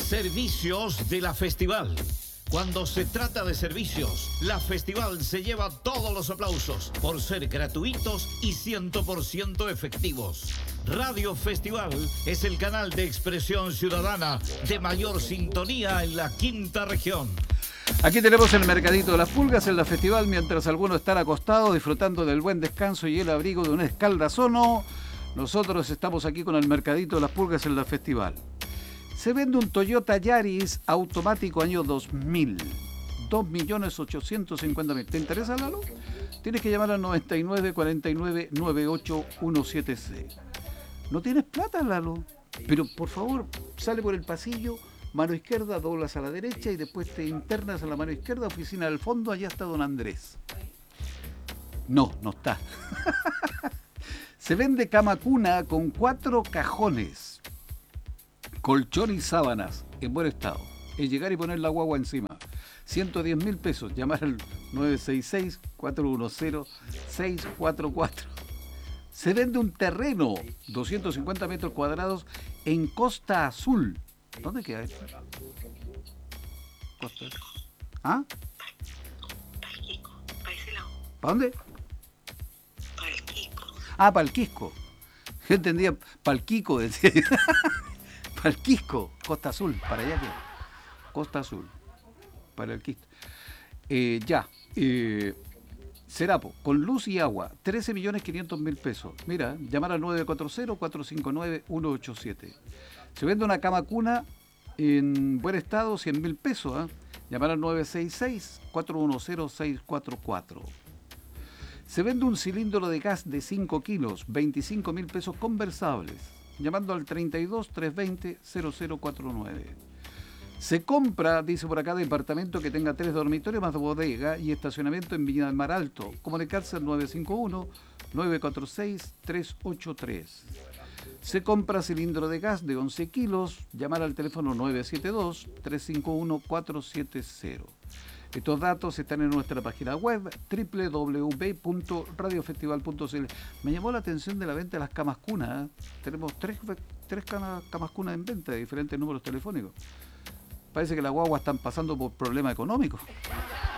Servicios de la Festival. Cuando se trata de servicios, la Festival se lleva todos los aplausos por ser gratuitos y 100% efectivos. Radio Festival es el canal de expresión ciudadana de mayor sintonía en la quinta región. Aquí tenemos el mercadito de las pulgas en la Festival, mientras algunos están acostados disfrutando del buen descanso y el abrigo de un escaldazono. Nosotros estamos aquí con el mercadito de las pulgas en la Festival. Se vende un Toyota Yaris automático año 2000. 2.850.000. ¿Te interesa, Lalo? Tienes que llamar al 9949-98176. ¿No tienes plata, Lalo? Pero por favor, sale por el pasillo, mano izquierda, doblas a la derecha y después te internas a la mano izquierda, oficina del fondo, allá está don Andrés. No está. Se vende cama cuna con 4 cajones, colchón y sábanas en buen estado. Es llegar y poner la guagua encima. 110.000 pesos. Llamar al 966-410-644. Se vende un terreno, 250 metros cuadrados, en Costa Azul. ¿Dónde queda esto? Costa Azul. ¿Ah? Para el Quisco, para ese lado. ¿Para dónde? Para el Quisco. Ah, para el Quisco. Yo entendía, para el Quico, decía. Para el Quisco, Costa Azul, para allá que. Costa Azul, para el Quisco. Serapo, con luz y agua, 13.500.000 pesos. Mira, llamar al 940-459-187. Se vende una cama cuna en buen estado, 100.000 pesos. Llamar al 966-410-644. Se vende un cilindro de gas de 5 kilos, 25.000 pesos conversables. Llamando al 32-320-0049. Se compra, dice por acá, departamento que tenga 3 dormitorios más bodega y estacionamiento en Viña del Mar Alto. Comunicarse al 951-946-383. Se compra cilindro de gas de 11 kilos. Llamar al teléfono 972-351-470. Estos datos están en nuestra página web www.radiofestival.cl. Me llamó la atención de la venta de las camas cunas. Tenemos tres camas cunas en venta de diferentes números telefónicos. Parece que las guaguas están pasando por problemas económicos.